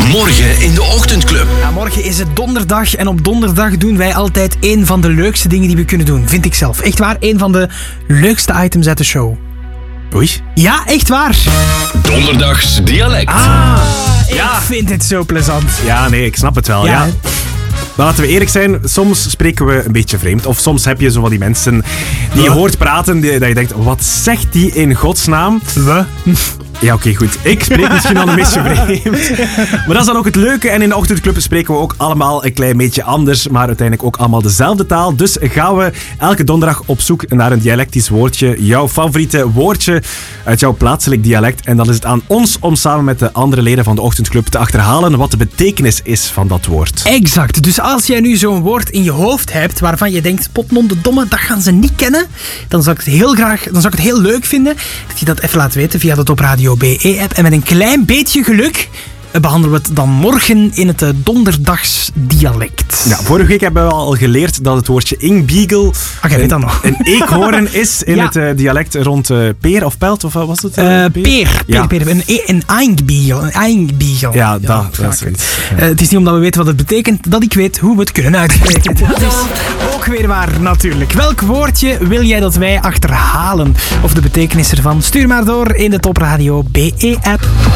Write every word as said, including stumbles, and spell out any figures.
Morgen in de Ochtendclub. Ja, morgen is het donderdag en op donderdag doen wij altijd een van de leukste dingen die we kunnen doen, vind ik zelf. Echt waar, een van de leukste items uit de show. Oei. Ja, echt waar. Donderdags dialect. Ah, ik Ja. vind het zo plezant. Ja, nee, ik snap het wel. Ja, Ja. hè. Maar laten we eerlijk zijn, soms spreken we een beetje vreemd. Of soms heb je zo van die mensen die je Wat? hoort praten, die, dat je denkt, wat zegt die in godsnaam? We? Ja, oké, goed. Ik spreek misschien al een beetje vreemd. Maar dat is dan ook het leuke. En in de Ochtendclub spreken we ook allemaal een klein beetje anders, maar uiteindelijk ook allemaal dezelfde taal. Dus gaan we elke donderdag op zoek naar een dialectisch woordje. Jouw favoriete woordje uit jouw plaatselijk dialect. En dan is het aan ons om samen met de andere leden van de Ochtendclub te achterhalen wat de betekenis is van dat woord. Exact. Dus als jij nu zo'n woord in je hoofd hebt waarvan je denkt, potnomme domme, dat gaan ze niet kennen, dan zou ik het heel graag, dan zou ik het heel leuk vinden dat je dat even laat weten via de Top Radio B E-app. En met een klein beetje geluk behandelen we het dan morgen in het uh, donderdags dialect. Ja, vorige week hebben we al geleerd dat het woordje ingbiegel Ah, jij weet dat nog. een eekhoorn is in Ja. het uh, dialect rond uh, peer of pelt, of wat was het? Uh, Uh, peer, peer, Ja. peer, een, e- een eindbiegel. Een eindbiegel. Ja, dat, dat is vaak. zoiets. Uh, het is niet omdat we weten wat het betekent, dat ik weet hoe we het kunnen uitspreken. Dat is ook weer waar, natuurlijk. Welk woordje wil jij dat wij achterhalen? Of de betekenis ervan? Stuur maar door in de Top Radio B E-app.